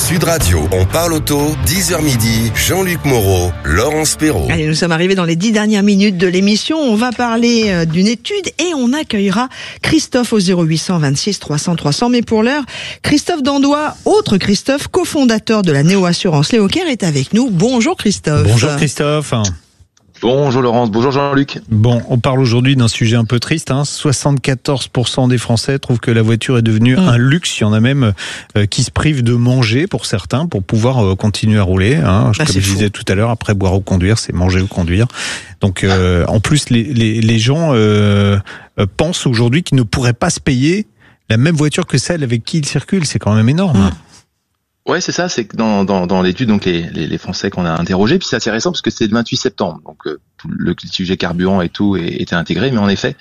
Sud Radio, on parle auto, 10h midi, Jean-Luc Moreau, Laurence Perrault. Allez, nous sommes arrivés dans les 10 dernières minutes de l'émission. On va parler d'une étude et on accueillera Christophe au 0800 26 300 300. Mais pour l'heure, Christophe Dandois, autre Christophe, cofondateur de la néo-assurance Léo Caire, est avec nous. Bonjour Christophe. Bonjour Christophe. Bonjour Laurence, bonjour Jean-Luc. Bon, on parle aujourd'hui d'un sujet un peu triste. 74% des Français trouvent que la voiture est devenue un luxe. Il y en a même qui se privent de manger pour certains, pour pouvoir continuer à rouler. Comme je disais tout à l'heure, après boire ou conduire, c'est manger ou conduire. Donc en plus, les gens pensent aujourd'hui qu'ils ne pourraient pas se payer la même voiture que celle avec qui ils circulent. C'est quand même énorme. Ouais, c'est ça, c'est que dans l'étude, donc les Français qu'on a interrogés, puis c'est assez récent parce que c'était le 28 septembre, donc le sujet carburant et tout était intégré, mais en effet,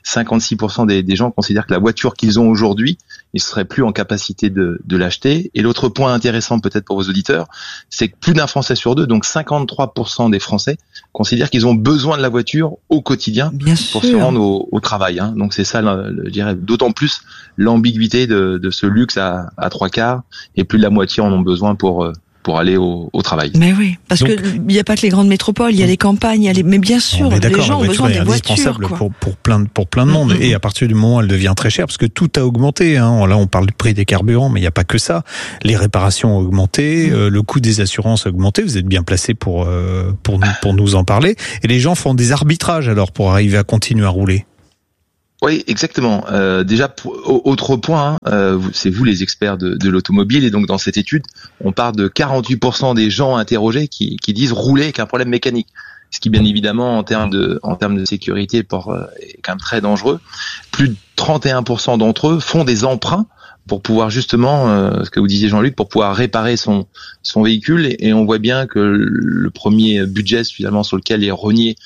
56% des gens considèrent que la voiture qu'ils ont aujourd'hui, ils seraient plus en capacité de l'acheter. Et l'autre point intéressant peut-être pour vos auditeurs, c'est que plus d'un Français sur deux, donc 53% des Français considèrent qu'ils ont besoin de la voiture au quotidien pour se rendre au travail. Donc c'est ça, je dirais, d'autant plus l'ambiguïté de ce luxe à trois quarts, et plus de la moitié en ont besoin pour aller au travail. Mais oui, parce que il n'y a pas que les grandes métropoles, il y a les campagnes, mais bien sûr, les gens ont besoin des voitures. Pour plein de monde. Et à partir du moment où elle devient très chère, parce que tout a augmenté. Là, on parle du prix des carburants, mais il n'y a pas que ça. Les réparations ont augmenté, le coût des assurances a augmenté. Vous êtes bien placé pour nous en parler. Et les gens font des arbitrages alors pour arriver à continuer à rouler. Oui, exactement. Déjà, autre point, c'est vous les experts de l'automobile, et donc dans cette étude, on parle de 48% des gens interrogés qui disent rouler avec un problème mécanique, ce qui bien évidemment en termes de sécurité est quand même très dangereux. Plus de 31% d'entre eux font des emprunts pour pouvoir justement, ce que vous disiez Jean-Luc, pour pouvoir réparer son véhicule, et on voit bien que le premier budget finalement sur lequel est rogné,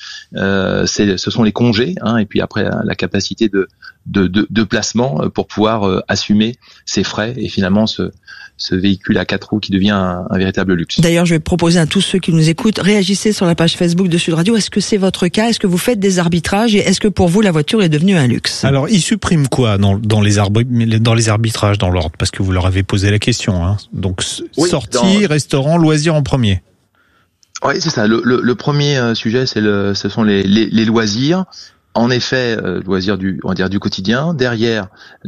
ce sont les congés, et puis après la capacité de placement pour pouvoir assumer ses frais et finalement ce véhicule à 4 roues qui devient un véritable luxe. D'ailleurs, je vais proposer à tous ceux qui nous écoutent, réagissez sur la page Facebook de Sud Radio. Est-ce que c'est votre cas? Est-ce que vous faites des arbitrages? Et est-ce que pour vous, la voiture est devenue un luxe? Alors, ils suppriment quoi dans les arbitrages dans l'ordre? Parce que vous leur avez posé la question. Donc, sortie, restaurant, loisirs en premier. Oui, c'est ça. Le premier sujet, ce sont les loisirs. En effet, loisirs on va dire du quotidien. Derrière,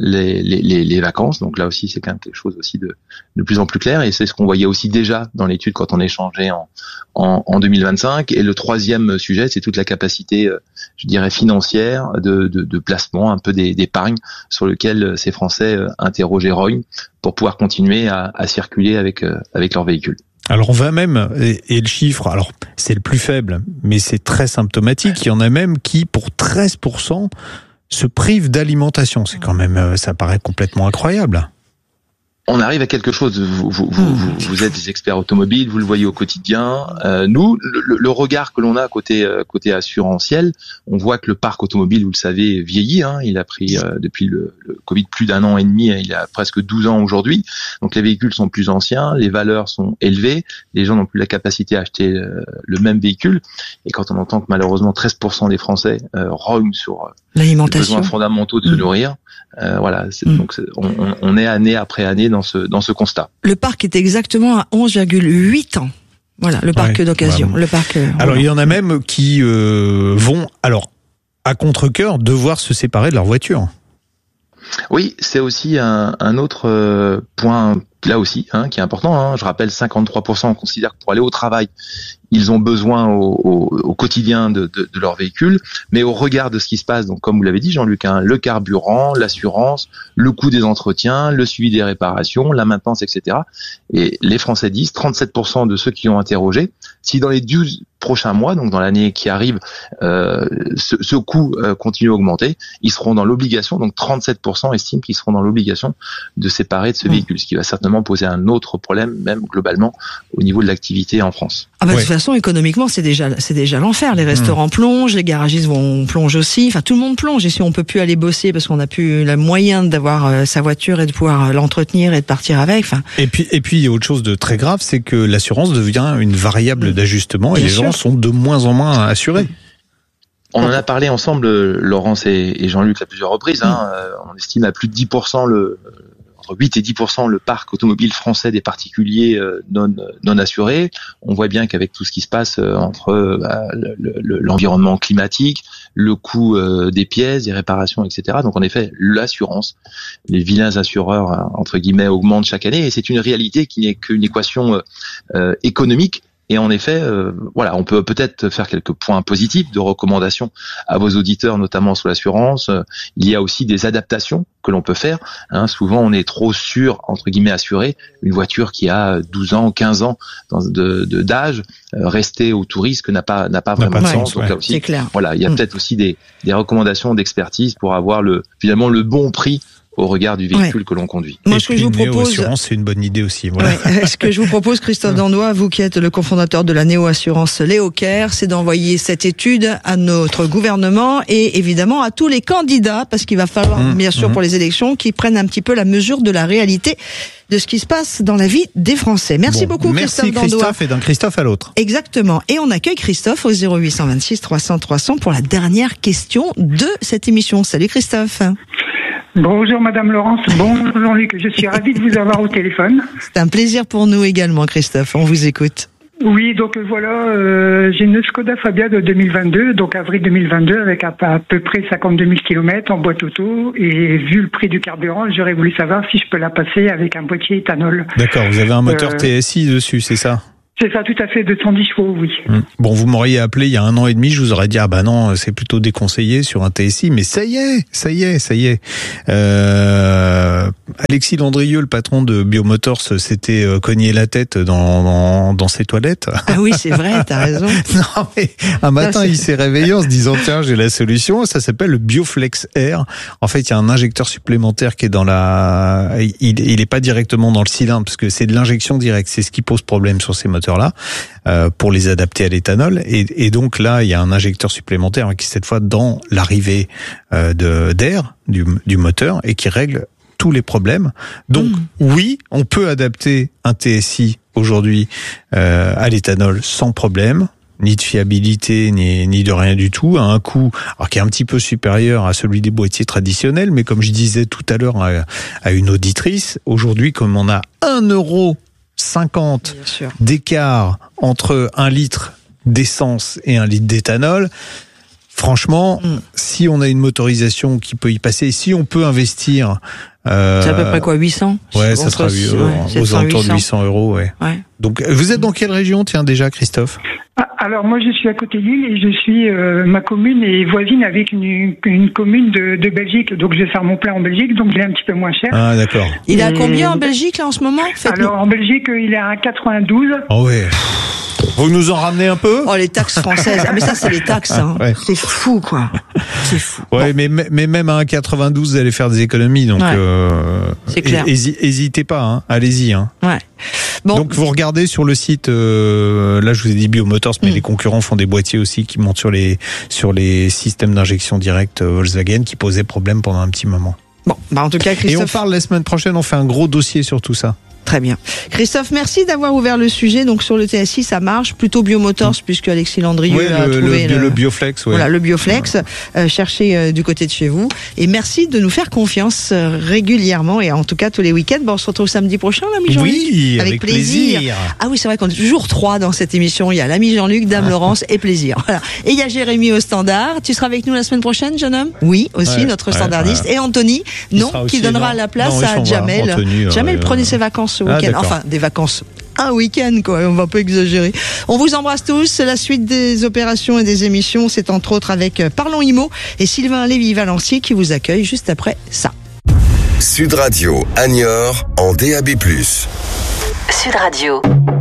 les vacances. Donc là aussi, c'est quand même quelque chose aussi de plus en plus clair. Et c'est ce qu'on voyait aussi déjà dans l'étude quand on échangeait en 2025. Et le troisième sujet, c'est toute la capacité, je dirais, financière de placement, un peu d'épargne, sur lequel ces Français interrogés rognent pour pouvoir continuer à circuler avec leur véhicule. Alors on va même, et le chiffre, alors c'est le plus faible, mais c'est très symptomatique, il y en a même qui, pour 13%, se privent d'alimentation. C'est quand même, ça paraît complètement incroyable. On arrive à quelque chose, vous êtes des experts automobiles, vous le voyez au quotidien. Nous, le regard que l'on a côté assurantiel, on voit que le parc automobile, vous le savez, vieillit. Il a pris depuis le Covid plus d'1 an et demi, il a presque 12 ans aujourd'hui. Donc les véhicules sont plus anciens, les valeurs sont élevées, les gens n'ont plus la capacité à acheter le même véhicule. Et quand on entend que malheureusement 13% des Français rognent sur les besoins fondamentaux de se nourrir, donc on est année après année dans ce constat. Le parc est exactement à 11,8 ans. Voilà, le parc d'occasion. Le parc. Alors il y en a même qui vont, à contre-cœur, devoir se séparer de leur voiture. Oui, c'est aussi un autre point là aussi qui est important. Je rappelle, 53% considèrent que pour aller au travail, ils ont besoin au quotidien de leur véhicule, mais au regard de ce qui se passe, donc comme vous l'avez dit Jean-Luc, le carburant, l'assurance, le coût des entretiens, le suivi des réparations, la maintenance, etc. Et les Français disent, 37% de ceux qui ont interrogé, si dans les 12 prochains mois, donc dans l'année qui arrive, ce coût continue à augmenter, ils seront dans l'obligation, donc 37% estiment qu'ils seront dans l'obligation de séparer de ce véhicule, ce qui va certainement poser un autre problème, même globalement, au niveau de l'activité en France. De toute façon, économiquement, c'est déjà l'enfer. Les restaurants plongent, les garagistes plongent aussi. Enfin, tout le monde plonge. Et si on peut plus aller bosser parce qu'on n'a plus le moyen d'avoir sa voiture et de pouvoir l'entretenir et de partir avec. Et puis, il y a autre chose de très grave, c'est que l'assurance devient une variable d'ajustement et les gens sont de moins en moins assurés. On en a parlé ensemble, Laurence et Jean-Luc, à plusieurs reprises. On estime à plus de 10% entre 8 et 10% le parc automobile français des particuliers non assurés. On voit bien qu'avec tout ce qui se passe entre l'environnement climatique, le coût des pièces, des réparations, etc. Donc en effet, l'assurance, les vilains assureurs entre guillemets augmentent chaque année, et c'est une réalité qui n'est qu'une équation économique. Et en effet, voilà, on peut peut-être faire quelques points positifs de recommandations à vos auditeurs, notamment sur l'assurance. Il y a aussi des adaptations que l'on peut faire. Souvent, on est trop entre guillemets, assuré. Une voiture qui a 12 ans, 15 ans d'âge, rester au tout risque n'a pas vraiment de sens. Donc là aussi, c'est clair. Voilà, il y a peut-être aussi des recommandations d'expertise pour avoir finalement le bon prix au regard du véhicule que l'on conduit. Moi, ce que je vous propose, Néo-assurance, c'est une bonne idée aussi. Voilà. Ce que je vous propose, Christophe Dandois, vous qui êtes le cofondateur de la Néo-assurance Léocare, c'est d'envoyer cette étude à notre gouvernement et évidemment à tous les candidats, parce qu'il va falloir, bien sûr, pour les élections, qu'ils prennent un petit peu la mesure de la réalité de ce qui se passe dans la vie des Français. Merci beaucoup, Christophe Dandois. Merci Christophe, et d'un Christophe à l'autre. Exactement. Et on accueille Christophe au 0826 300 300 pour la dernière question de cette émission. Salut Christophe. Bonjour Madame Laurence, bonjour Jean-Luc, je suis ravi de vous avoir au téléphone. C'est un plaisir pour nous également, Christophe, on vous écoute. Oui, donc voilà, j'ai une Skoda Fabia de 2022, donc avril 2022, avec à peu près 52 000 km en boîte auto, et vu le prix du carburant, j'aurais voulu savoir si je peux la passer avec un boîtier éthanol. D'accord, vous avez un moteur TSI dessus, c'est ça ? C'est ça, tout à fait, de 110 chevaux, oui. Bon, vous m'auriez appelé il y a 1 an et demi, je vous aurais dit, ah bah non, c'est plutôt déconseillé sur un TSI, mais ça y est. Alexis Landrieux, le patron de Biomotors, s'était cogné la tête dans ses toilettes. Ah oui, c'est vrai, t'as raison. Non, mais un matin, il s'est réveillé en se disant, tiens, j'ai la solution, ça s'appelle le Bioflex Air. En fait, il y a un injecteur supplémentaire qui est il est pas directement dans le cylindre, parce que c'est de l'injection directe, c'est ce qui pose problème sur ces moteurs là, pour les adapter à l'éthanol, et donc là il y a un injecteur supplémentaire qui cette fois dans l'arrivée d'air du moteur et qui règle tous les problèmes. Donc oui, on peut adapter un TSI aujourd'hui à l'éthanol sans problème, ni de fiabilité, ni de rien du tout, à un coût qui est un petit peu supérieur à celui des boîtiers traditionnels, mais comme je disais tout à l'heure à une auditrice, aujourd'hui comme on a 1,50 € d'écart entre 1 litre d'essence et 1 litre d'éthanol, franchement, si on a une motorisation qui peut y passer, si on peut investir... c'est à peu près quoi, 800 ? Ouais, ça sera aux alentours de 800 €, ouais. Donc, vous êtes dans quelle région, tiens, déjà, Christophe ? Alors, moi, je suis à côté de Lille et ma commune est voisine avec une commune de Belgique. Donc, je vais faire mon plein en Belgique, donc il est un petit peu moins cher. Ah, d'accord. Il est à combien en Belgique, là, en ce moment ? Alors, en Belgique, il est à 92. Oh ouais. Vous nous en ramenez un peu ? Oh, les taxes françaises. Ah, mais ça, c'est les taxes, hein. Ouais. C'est fou, quoi. C'est fou. Ouais, bon. mais même à 1,92, vous allez faire des économies, donc, c'est clair. Hésitez pas, hein. Allez-y, hein. Ouais. Bon. Donc vous regardez sur le site, là je vous ai dit Biomotors, mais les concurrents font des boîtiers aussi qui montent sur les systèmes d'injection directe Volkswagen qui posaient problème pendant un petit moment. Bon, en tout cas, Christophe. Et on parle la semaine prochaine, on fait un gros dossier sur tout ça. Très bien. Christophe, merci d'avoir ouvert le sujet. Donc sur le TSI, ça marche plutôt Biomotors, puisque Alexis Landrieux a trouvé le Bioflex. Ouais. Voilà, le Bioflex. Cherchez du côté de chez vous. Et merci de nous faire confiance régulièrement et en tout cas tous les week-ends. On se retrouve samedi prochain, l'ami Jean-Luc. Oui, avec plaisir. Ah oui, c'est vrai qu'on est toujours 3 dans cette émission. Il y a l'ami Jean-Luc, Dame Laurence et plaisir. Voilà. Et il y a Jérémy au standard. Tu seras avec nous la semaine prochaine, jeune homme ? Oui, aussi, notre standardiste. Et Anthony, qui donnera la place à Jamel. Jamel prenait ses vacances ce week-end. Enfin, des vacances. Un week-end, quoi. On va pas exagérer. On vous embrasse tous. La suite des opérations et des émissions, c'est entre autres avec Parlons Immo et Sylvain Lévy-Valancier qui vous accueille juste après ça. Sud Radio, Niort, en DAB+. Sud Radio.